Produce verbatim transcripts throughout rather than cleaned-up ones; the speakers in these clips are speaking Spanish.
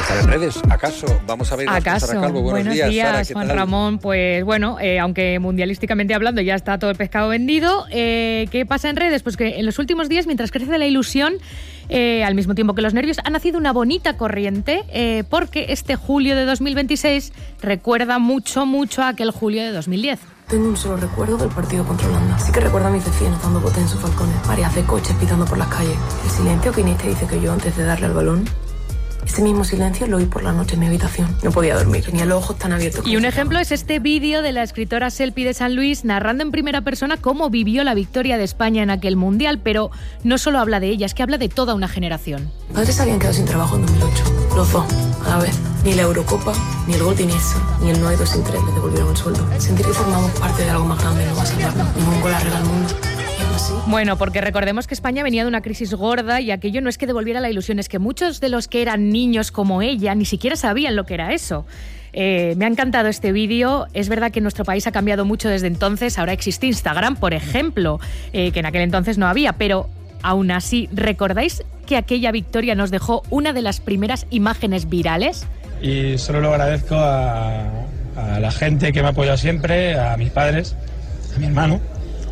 estar en redes, ¿acaso? Vamos a ver a Sara Calvo. Buenos, Buenos días, días Sara, ¿qué Juan tal? Ramón. Pues bueno, eh, aunque mundialísticamente hablando ya está todo el pescado vendido, eh, ¿qué pasa en redes? Pues que en los últimos días, mientras crece la ilusión, eh, al mismo tiempo que los nervios, ha nacido una bonita corriente, eh, porque este julio de dos mil veintiséis recuerda mucho, mucho a aquel julio de dos mil diez. Tengo un solo recuerdo del partido contra Holanda. Sí que recuerdo a mis vecinos dando botes en sus balcones, mareas de coches pitando por las calles. El silencio que Inés te dice que yo antes de darle al balón. Ese mismo silencio lo oí por la noche en mi habitación. No podía dormir, tenía los ojos tan abiertos. Y un ejemplo es este vídeo de la escritora Selpi de San Luis narrando en primera persona cómo vivió la victoria de España en aquel mundial, pero no solo habla de ella, es que habla de toda una generación. Mis padres se habían quedado sin trabajo en dos mil ocho, los dos, a la vez. Ni la Eurocopa, ni el gol de Iniesta, ni el no hay dos sin tres les devolvieron el sueldo. Sentir que formamos parte de algo más grande no va a salvarnos. Ningún gol arregla el mundo. Bueno, porque recordemos que España venía de una crisis gorda y aquello no es que devolviera la ilusión, es que muchos de los que eran niños como ella ni siquiera sabían lo que era eso. Eh, me ha encantado este vídeo. Es verdad que nuestro país ha cambiado mucho desde entonces. Ahora existe Instagram, por ejemplo, eh, que en aquel entonces no había, pero aún así, ¿recordáis que aquella victoria nos dejó una de las primeras imágenes virales? Y solo lo agradezco a, a la gente que me ha apoyado siempre, a mis padres, a mi hermano.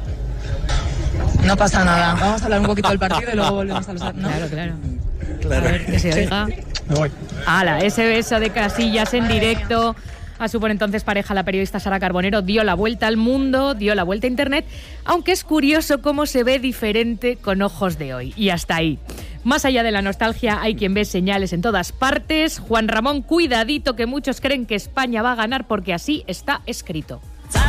No pasa nada. Vamos a hablar un poquito del partido y luego volvemos a los... ¿no? Claro, claro. Claro. A ver, que se oiga. Me voy. ¡Hala! Ese beso de Casillas en directo a su por entonces pareja, la periodista Sara Carbonero, dio la vuelta al mundo, dio la vuelta a Internet, aunque es curioso cómo se ve diferente con ojos de hoy. Y hasta ahí. Más allá de la nostalgia, hay quien ve señales en todas partes. Juan Ramón, cuidadito, que muchos creen que España va a ganar porque así está escrito.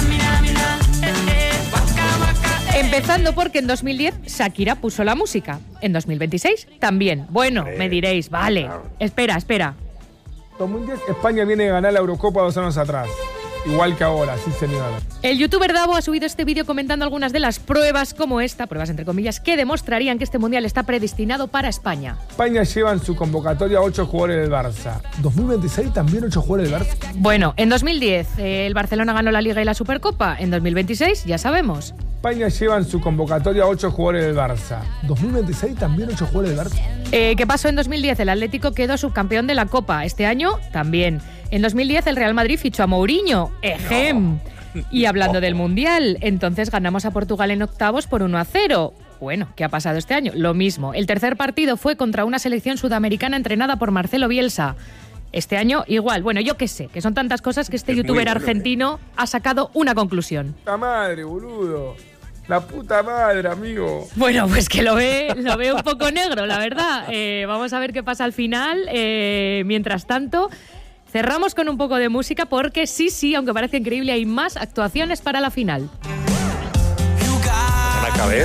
Empezando porque en dos mil diez Shakira puso la música. En dos mil veintiséis también. Bueno, me diréis, vale. Espera, espera. dos mil diez España viene a ganar la Eurocopa dos años atrás. Igual que ahora, sí señor. El youtuber Davo ha subido este vídeo comentando algunas de las pruebas como esta, pruebas entre comillas, que demostrarían que este mundial está predestinado para España. España lleva en su convocatoria ocho jugadores del Barça. ¿dos mil veintiséis también ocho jugadores del Barça? Bueno, en dos mil diez eh, el Barcelona ganó la Liga y la Supercopa. En dos mil veintiséis ya sabemos. España lleva en su convocatoria ocho jugadores del Barça. ¿dos mil veintiséis también ocho jugadores del Barça? Eh, ¿Qué pasó en dos mil diez? El Atlético quedó subcampeón de la Copa. Este año también. En dos mil diez el Real Madrid fichó a Mourinho. ¡Ejem! No. Y hablando del Mundial, entonces ganamos a Portugal en octavos por uno a cero. Bueno, ¿qué ha pasado este año? Lo mismo. El tercer partido fue contra una selección sudamericana entrenada por Marcelo Bielsa. Este año igual. Bueno, yo qué sé, que son tantas cosas que este es youtuber bueno, argentino eh. ha sacado una conclusión. ¡La madre, boludo! La puta madre, amigo. Bueno, pues que lo ve, lo ve un poco negro, la verdad. Eh, vamos a ver qué pasa al final. Eh, mientras tanto, cerramos con un poco de música porque sí, sí, aunque parece increíble, hay más actuaciones para la final. ¿Van a caber?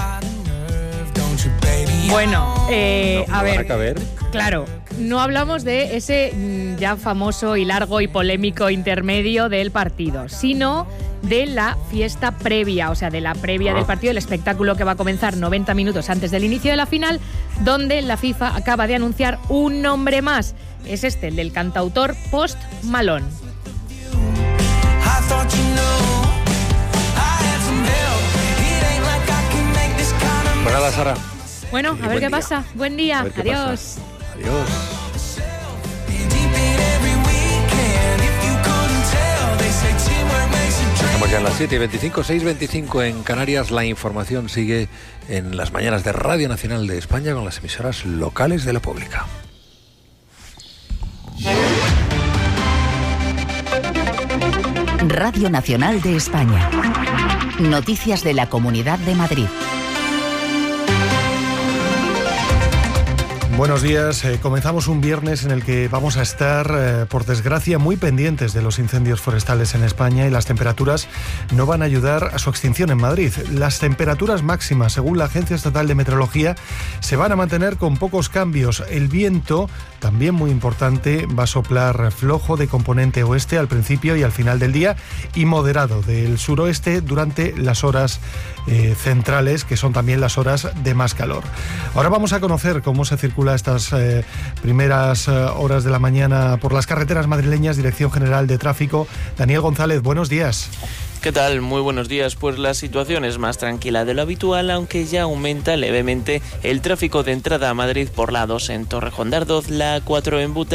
Bueno, eh, no, a no ver, van a caber. Claro, no hablamos de ese ya famoso y largo y polémico intermedio del partido, sino de la fiesta previa, o sea, de la previa ah. del partido, el espectáculo que va a comenzar noventa minutos antes del inicio de la final, donde la FIFA acaba de anunciar un nombre más. Es este, el del cantautor Post Malone. Pues nada, Sara. Bueno, a ver qué pasa. Buen día. Adiós. Adiós. Estamos ya en las siete y veinticinco, seis y veinticinco en Canarias. La información sigue en las mañanas de Radio Nacional de España con las emisoras locales de la pública. Radio Nacional de España. Noticias de la Comunidad de Madrid. Buenos días. Eh, comenzamos un viernes en el que vamos a estar, eh, por desgracia, muy pendientes de los incendios forestales en España y las temperaturas no van a ayudar a su extinción en Madrid. Las temperaturas máximas, según la Agencia Estatal de Meteorología, se van a mantener con pocos cambios. El viento, también muy importante, va a soplar flojo de componente oeste al principio y al final del día y moderado del suroeste durante las horas eh, centrales, que son también las horas de más calor. Ahora vamos a conocer cómo se circula estas eh, primeras eh, horas de la mañana por las carreteras madrileñas. Dirección General de Tráfico, Daniel González, buenos días. ¿Qué tal? Muy buenos días. Pues la situación es más tranquila de lo habitual, aunque ya aumenta levemente el tráfico de entrada a Madrid por la dos en Torrejón de Ardoz, la cuatro en Butarque